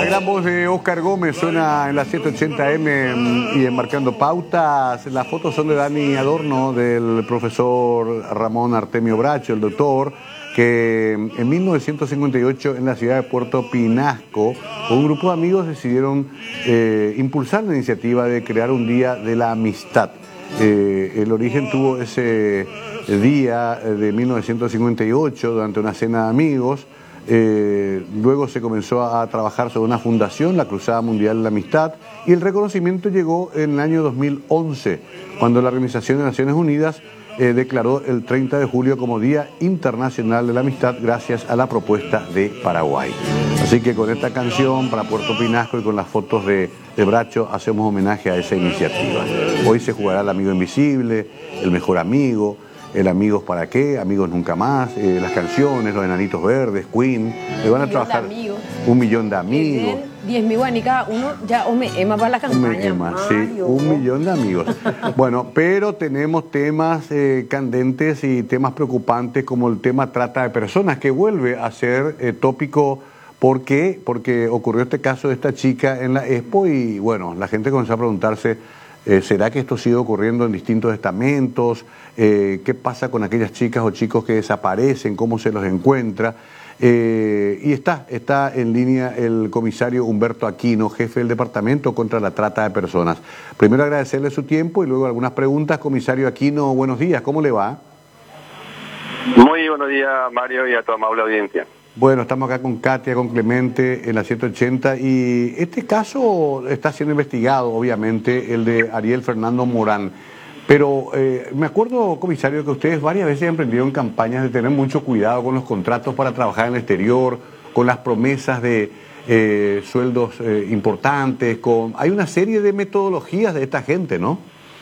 gran voz de Oscar Gómez suena en la 780M y enmarcando pautas. Las fotos son de Dani Adorno, del profesor Ramón Artemio Bracho, el doctor, que en 1958 en la ciudad de Puerto Pinasco, un grupo de amigos decidieron impulsar la iniciativa de crear un día de la amistad. El origen tuvo ese día de 1958 durante una cena de amigos. Luego se comenzó a trabajar sobre una fundación, la Cruzada Mundial de la Amistad, y el reconocimiento llegó en el año 2011, cuando la Organización de Naciones Unidas declaró el 30 de julio como Día Internacional de la Amistad gracias a la propuesta de Paraguay. Así que con esta canción para Puerto Pinasco y con las fotos de Bracho hacemos homenaje a esa iniciativa. Hoy se jugará el amigo invisible, el mejor amigo, el Amigos para qué, Amigos nunca más, las canciones, los Enanitos Verdes, Queen, le van a trabajar 1.000.000 de amigos. 10.000 guaní cada uno, ya Ema para la campaña. Sí, 1.000.000 de amigos. Bueno, pero tenemos temas candentes y temas preocupantes como el tema trata de personas, que vuelve a ser tópico. ¿Por qué? Porque ocurrió este caso de esta chica en la Expo y bueno, la gente comenzó a preguntarse, ¿será que esto sigue ocurriendo en distintos estamentos? ¿Qué pasa con aquellas chicas o chicos que desaparecen? ¿Cómo se los encuentra? Y está en línea el comisario Humberto Aquino, jefe del Departamento contra la Trata de Personas. Primero agradecerle su tiempo y luego algunas preguntas. Comisario Aquino, buenos días, ¿cómo le va? Muy buenos días, Mario, y a tu amable audiencia. Bueno, estamos acá con Katia, con Clemente, en la 180, y este caso está siendo investigado, obviamente, el de Ariel Fernando Morán. Pero me acuerdo, comisario, que ustedes varias veces han emprendido campañas de tener mucho cuidado con los contratos para trabajar en el exterior, con las promesas de sueldos importantes, hay una serie de metodologías de esta gente, ¿no?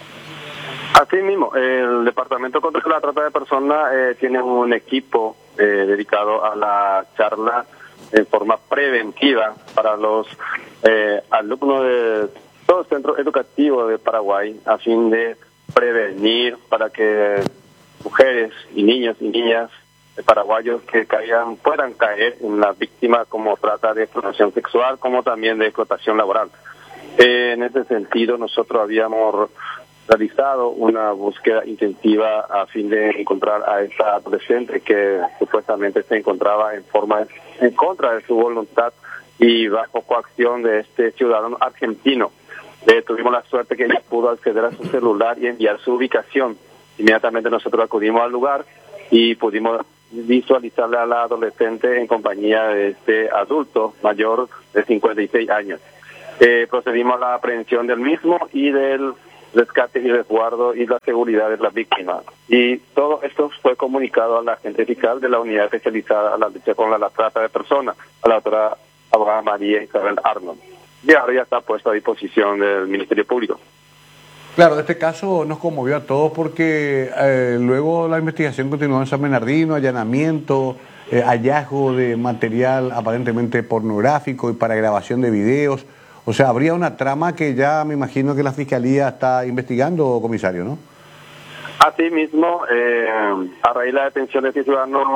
Así mismo, el Departamento contra la Trata de Personas tiene un equipo dedicado a la charla en forma preventiva para los alumnos de todo el centro educativo de Paraguay, a fin de prevenir para que mujeres y niños y niñas paraguayos que puedan caer en la víctima como trata de explotación sexual, como también de explotación laboral. En ese sentido, nosotros habíamos realizado una búsqueda intensiva a fin de encontrar a esa adolescente que supuestamente se encontraba en contra de su voluntad y bajo coacción de este ciudadano argentino. Tuvimos la suerte que ella pudo acceder a su celular y enviar su ubicación. Inmediatamente nosotros acudimos al lugar y pudimos visualizarle a la adolescente en compañía de este adulto mayor de 56 años. Procedimos a la aprehensión del mismo y del rescate y resguardo y la seguridad de la víctima. Y todo esto fue comunicado a la agente fiscal de la unidad especializada a la lucha con la trata de personas, a la doctora abogada María Isabel Arnold. Y ahora ya está puesto a disposición del Ministerio Público. Claro, este caso nos conmovió a todos porque luego la investigación continuó en San Bernardino, allanamiento, hallazgo de material aparentemente pornográfico y para grabación de videos. O sea, habría una trama que ya me imagino que la Fiscalía está investigando, comisario, ¿no? Asimismo, a raíz de la detención de este ciudadano